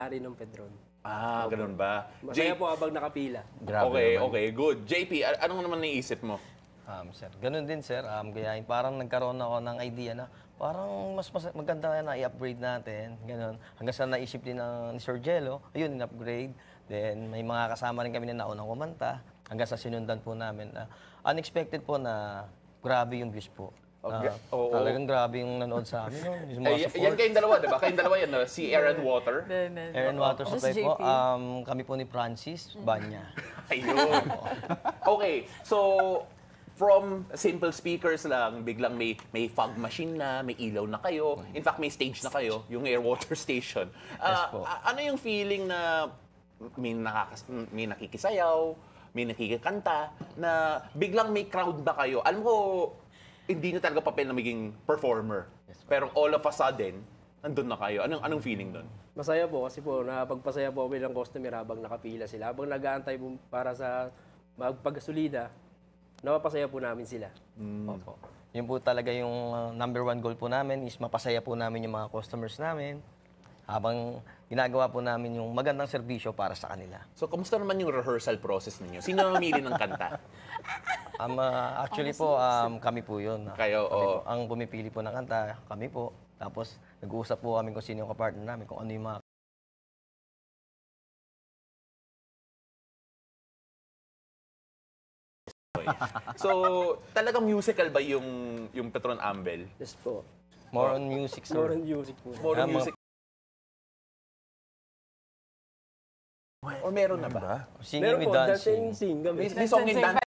Ari ng Pedron. Ah, ganun ba? Masaya po habang nakapila. Okay, good. JP, anong naman naisip mo? Sir, ganun din sir. Kaya parang nagkaroon ako ng idea na parang mas maganda na i-upgrade natin. Ganun. Hanggang sa naisip din ni Sir Jello, ayun, in-upgrade. Then may mga kasama rin kami na naunang kumanta. Hanggang sa sinundan po namin na unexpected po na grabe yung views po. Talagang grabe yung nanood sa amin. No? Yung mga support. Yan kayong dalawa, di ba? Kayong dalawa yan, no? Si Aaron Water. Aaron Water Supply po. Kami po ni Francis Banya. Ayun. Okay, so from simple speakers lang, biglang may fog machine na, may ilaw na kayo. In fact, may stage na kayo, yung Air Water Station. po. Ano yung feeling na may nakikisayaw, may nakikikanta, na biglang may crowd na kayo? Alam ko, hindi na talaga papel na maging performer. Pero all of a sudden, nandun na kayo. Anong feeling doon? Masaya po kasi po napagpasaya po kami ng customer habang nakapila sila. Habang nag-aantay po para sa magpagasolina, napapasaya po namin sila. Opo. Yun po talaga yung number one goal po namin is mapasaya po namin yung mga customers namin habang ginagawa po namin yung magandang serbisyo para sa kanila. So, kamusta naman yung rehearsal process ninyo? Sino namili ng kanta? Actually po, kami po yun. Kayo, Kami oo. po, ang pumipili po ng kanta, kami po. Tapos, nag-uusap po kami kung sino yung kapartner namin, kung ano yung mga So, talagang musical ba yung Petron Ambel? Yes po. more on music, sir. More on music po. More Ah, music? Or meron na ba? Singing Meron with po, dancing, dancing. sing kami. May song and dance.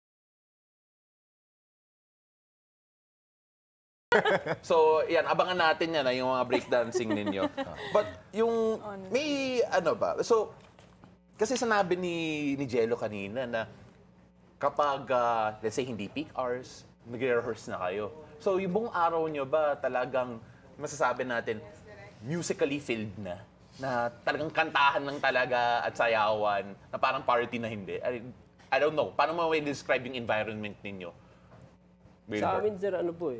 So, yan, abangan natin yan, yung mga breakdancing ninyo. But yung, may ano ba? So, kasi sinabi ni Jello kanina na kapag, let's say, hindi peak hours, nag-rehearse na kayo. So, yung buong araw nyo ba talagang masasabi natin musically filled na? Na talagang kantahan lang talaga at sayawan, na parang party na hindi? I don't know. Paano mo describe yung environment ninyo? Sa Wilbur? amin, sir, ano po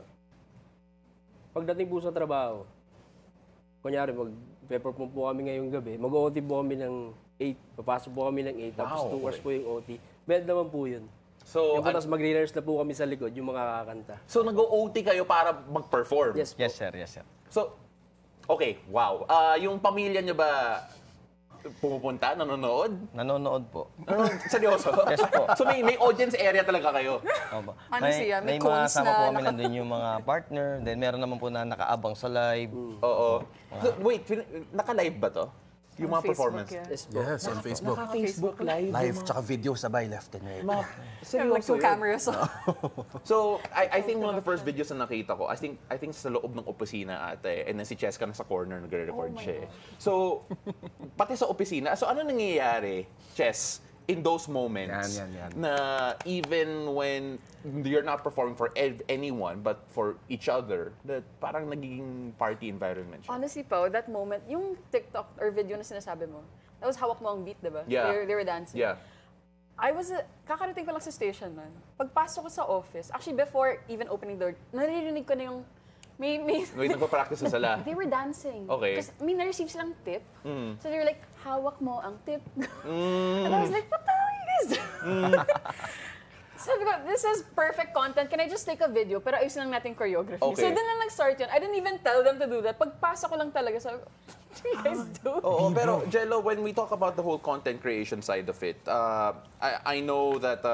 pagdating po sa trabaho, kunyari, mag-perform po kami ngayong gabi, mag-OT po kami ng 8, papasok po kami ng 8, tapos 2 hours po yung OT. Bed naman po yun. So, Yung tapos mag-rehearse na po kami sa likod, yung mga kakanta. so nag-OT kayo para mag-perform? Yes po. Yes, sir. Yes, sir. So, okay, wow. Yung pamilya nyo ba pumupunta, nanonood? Nanonood po. Seryoso? Yes po. So may audience area talaga kayo? Opo. Ano siya? May mga cones kasama na po kami nandun yung mga partner. Then meron naman po na nakaabang sa live. Oo. So, wait, naka-live ba to? Yung mga Facebook, performance? yeah. Yes po. Yes, on Facebook. Naka-Facebook live? Live, tsaka video sabay, left and right. Like Seryoso two yun? cameras. So, I think one of the first videos na nakita ko, I think sa loob ng opisina ate, and then si Cheska na sa corner nagre-record siya. So, pati sa opisina, so ano nangyayari, Ches, in those moments Yan. na even when you're not performing for anyone but for each other, that parang nagiging party environment siya? Honestly po, that moment, yung TikTok or video na sinasabi mo, that was hawak mo ang beat, diba? Yeah. They were dancing. Yeah. Kakarating ko lang sa station man. Pagpasok ko sa office, actually before even opening the door, naririnig ko na yung may Wait, nagpa-practice na sila. they were dancing. Okay. Kasi may na-receive silang tip. So they were like, hawak mo ang tip. And I was like, what the hell are you guys doing? Sabi ko, this is perfect content. Can I just take a video? Pero ayusin lang natin choreography. Okay. So doon lang nag-start yun. I didn't even tell them to do that. Pagpasok ko lang talaga, sabi ko, what do you guys do? Oo, pero Jello, when we talk about the whole content creation side of it, I know that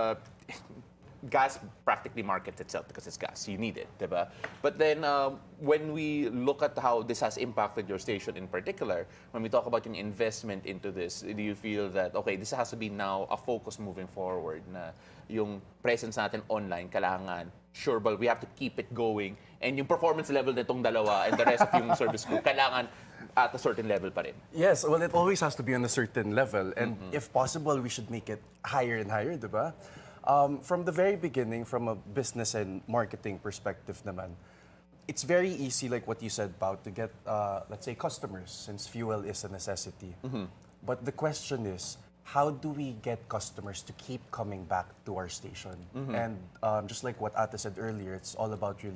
gas practically markets itself because it's gas. You need it, diba? But then, when we look at how this has impacted your station in particular, when we talk about yung investment into this, do you feel that, okay, this has to be now a focus moving forward na yung presence natin online, kailangan, sure, but we have to keep it going, and yung performance level nitong dalawa and the rest of yung service crew, kailangan at a certain level pa rin. Yes, well, it always has to be on a certain level. And if possible, we should make it higher and higher, diba? From the very beginning, from a business and marketing perspective naman, it's very easy, like what you said, Pao, to get, let's say, customers, since fuel is a necessity. But the question is, how do we get customers to keep coming back to our station? And just like what Ate said earlier, it's all about really